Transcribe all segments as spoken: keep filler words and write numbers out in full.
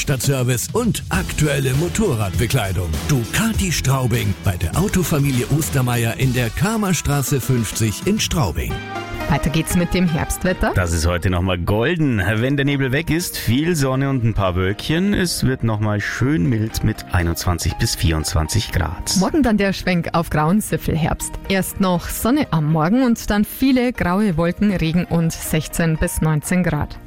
Werkstattservice und aktuelle Motorradbekleidung. Ducati Straubing bei der Autofamilie Ostermeier in der Kamerstraße fünfzig in Straubing. Weiter geht's mit dem Herbstwetter. Das ist heute nochmal golden. Wenn der Nebel weg ist, viel Sonne und ein paar Wölkchen. Es wird nochmal schön mild mit einundzwanzig bis vierundzwanzig Grad. Morgen dann der Schwenk auf grauen Zipfelherbst. Erst noch Sonne am Morgen und dann viele graue Wolken, Regen und sechzehn bis neunzehn Grad.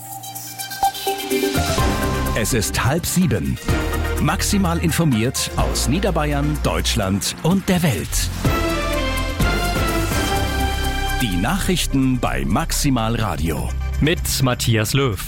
Es ist halb sieben. Maximal informiert aus Niederbayern, Deutschland und der Welt. Die Nachrichten bei Maximal Radio. Mit Matthias Löw.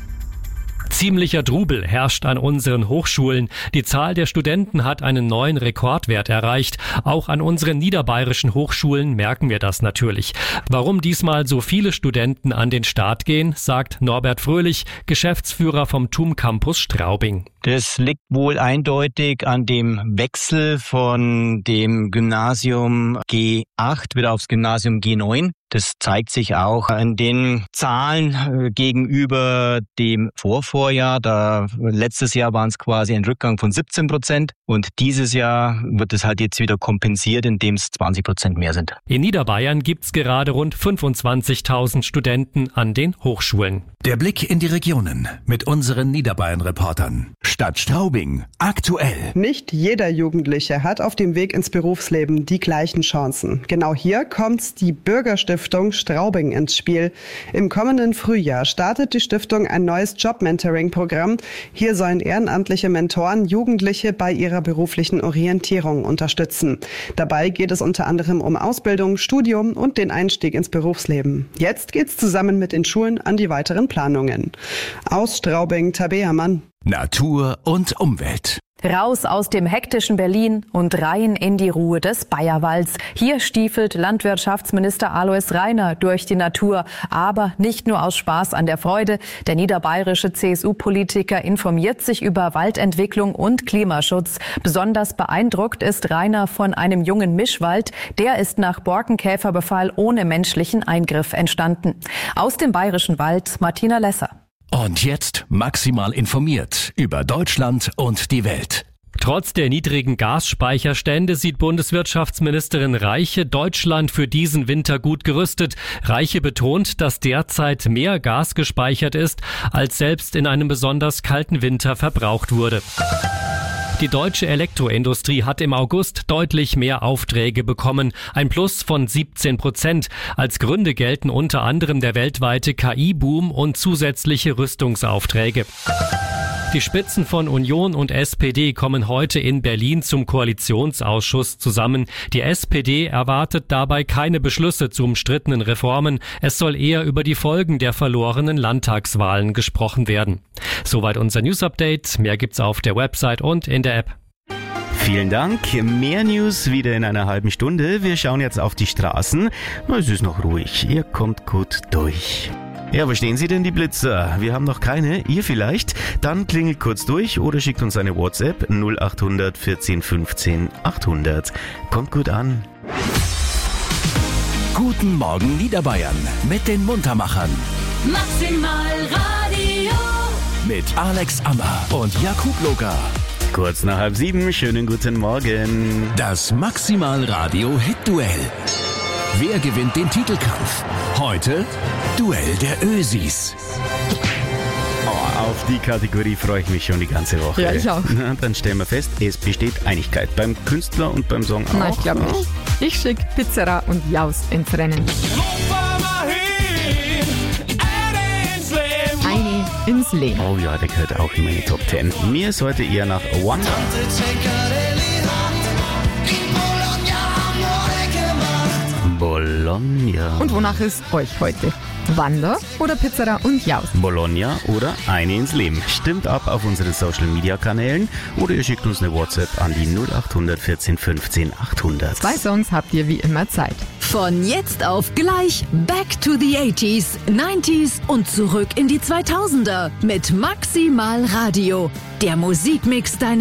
Ziemlicher Trubel herrscht an unseren Hochschulen. Die Zahl der Studenten hat einen neuen Rekordwert erreicht. Auch an unseren niederbayerischen Hochschulen merken wir das natürlich. Warum diesmal so viele Studenten an den Start gehen, sagt Norbert Fröhlich, Geschäftsführer vom T U M Campus Straubing. Das liegt wohl eindeutig an dem Wechsel von dem Gymnasium G acht wieder aufs Gymnasium G neun. Das zeigt sich auch an den Zahlen gegenüber dem Vorvorjahr. Da, letztes Jahr waren es quasi ein Rückgang von siebzehn Prozent und dieses Jahr wird es halt jetzt wieder kompensiert, indem es zwanzig Prozent mehr sind. In Niederbayern gibt es gerade rund fünfundzwanzigtausend Studenten an den Hochschulen. Der Blick in die Regionen mit unseren Niederbayern-Reportern. Stadt Straubing, aktuell. Nicht jeder Jugendliche hat auf dem Weg ins Berufsleben die gleichen Chancen. Genau hier kommt die Bürgerstiftung Straubing ins Spiel. Im kommenden Frühjahr startet die Stiftung ein neues Job-Mentoring-Programm. Hier sollen ehrenamtliche Mentoren Jugendliche bei ihrer beruflichen Orientierung unterstützen. Dabei geht es unter anderem um Ausbildung, Studium und den Einstieg ins Berufsleben. Jetzt geht's zusammen mit den Schulen an die weiteren Planungen. Aus Straubing, Tabea Mann. Natur und Umwelt. Raus aus dem hektischen Berlin und rein in die Ruhe des Bayerwalds. Hier stiefelt Landwirtschaftsminister Alois Rainer durch die Natur. Aber nicht nur aus Spaß an der Freude. Der niederbayerische C S U-Politiker informiert sich über Waldentwicklung und Klimaschutz. Besonders beeindruckt ist Rainer von einem jungen Mischwald. Der ist nach Borkenkäferbefall ohne menschlichen Eingriff entstanden. Aus dem bayerischen Wald Martina Lesser. Und jetzt maximal informiert über Deutschland und die Welt. Trotz der niedrigen Gasspeicherstände sieht Bundeswirtschaftsministerin Reiche Deutschland für diesen Winter gut gerüstet. Reiche betont, dass derzeit mehr Gas gespeichert ist, als selbst in einem besonders kalten Winter verbraucht wurde. Die deutsche Elektroindustrie hat im August deutlich mehr Aufträge bekommen, ein Plus von siebzehn Prozent. Als Gründe gelten unter anderem der weltweite K I-Boom und zusätzliche Rüstungsaufträge. Die Spitzen von Union und S P D kommen heute in Berlin zum Koalitionsausschuss zusammen. Die S P D erwartet dabei keine Beschlüsse zu umstrittenen Reformen. Es soll eher über die Folgen der verlorenen Landtagswahlen gesprochen werden. Soweit unser News-Update. Mehr gibt's auf der Website und in der App. Vielen Dank. Mehr News wieder in einer halben Stunde. Wir schauen jetzt auf die Straßen. Es ist noch ruhig. Ihr kommt gut durch. Ja, wo stehen Sie denn, die Blitzer? Wir haben noch keine, ihr vielleicht? Dann klingelt kurz durch oder schickt uns eine WhatsApp null acht hundert vierzehn fünfzehn achthundert. Kommt gut an. Guten Morgen Niederbayern mit den Muntermachern. Maximal Radio. Mit Alex Ammer und Jakub Loga. Kurz nach halb sieben, schönen guten Morgen. Das Maximal Radio Hit-Duell. Wer gewinnt den Titelkampf? Heute Duell der Ösis. Oh, auf die Kategorie freue ich mich schon die ganze Woche. Ja, ich auch. Na, dann stellen wir fest, es besteht Einigkeit. Beim Künstler und beim Song auch. Nein, ich glaube nicht. Ich schicke Pizzeria und Jaus ins Rennen. Eine ins Leben. Oh ja, der gehört auch in meine Top Ten. Mir ist heute eher nach Wonder. Bologna. Und wonach ist euch heute? Wander oder Pizzeria und Jaus? Bologna oder eine ins Leben. Stimmt ab auf unseren Social Media Kanälen oder ihr schickt uns eine WhatsApp an die null acht hundert vierzehn fünfzehn achthundert. Zwei Songs habt ihr wie immer Zeit. Von jetzt auf gleich Back to the eighties, nineties und zurück in die zweitausender mit Maximal Radio. Der Musikmix deines